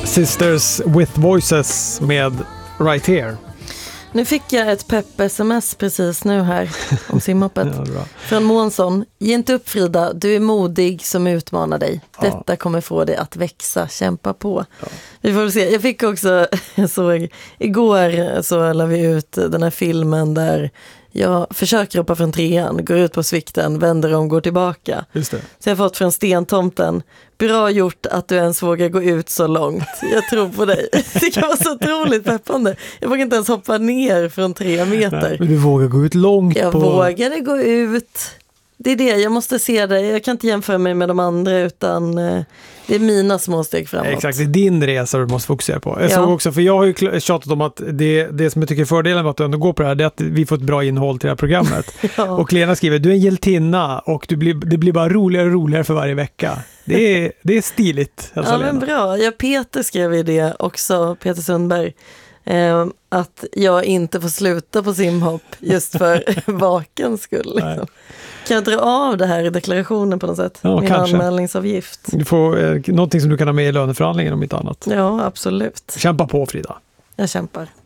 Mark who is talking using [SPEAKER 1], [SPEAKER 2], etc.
[SPEAKER 1] Sisters with Voices med Right Here.
[SPEAKER 2] Nu fick jag ett pepp-sms precis nu här om simhoppet.
[SPEAKER 1] Ja,
[SPEAKER 2] från Månsson. Ge inte upp, Frida, du är modig som utmanar dig. Detta kommer få dig att växa, kämpa på. Ja. Vi får se. Jag fick också, jag såg igår så la vi ut den här filmen där jag försöker hoppa från 3:an, går ut på svikten, vänder om, går tillbaka.
[SPEAKER 1] Just det.
[SPEAKER 2] Så jag har fått från Stentomten. Bra gjort att du ens vågar gå ut så långt. Jag tror på dig. Det kan vara så otroligt peppande. Jag vågar inte ens hoppa ner från 3 meter.
[SPEAKER 1] Nej, men du vågar gå ut långt.
[SPEAKER 2] Jag vågade gå ut. Det är det, jag måste se det. Jag kan inte jämföra mig med de andra utan det är mina små steg framåt.
[SPEAKER 1] Exakt, det är din resa du måste fokusera på. Jag såg också, för jag har ju tjatat om att det som jag tycker är fördelen med att du ändå går på det här, det är att vi får ett bra innehåll till det här programmet. Och Lena skriver, du är en hjältinna och det blir bara roligare och roligare för varje vecka. Det är stiligt.
[SPEAKER 2] Ja, men bra. Peter skrev i det också, Peter Sundberg, att jag inte får sluta på simhopp just för vakens skull. Liksom. Kan jag dra av det här i deklarationen på något sätt?
[SPEAKER 1] Ja,
[SPEAKER 2] min
[SPEAKER 1] kanske.
[SPEAKER 2] Anmälningsavgift.
[SPEAKER 1] Du får någonting som du kan ha med i löneförhandlingen om inte annat.
[SPEAKER 2] Ja, absolut.
[SPEAKER 1] Kämpa på, Frida.
[SPEAKER 2] Jag kämpar.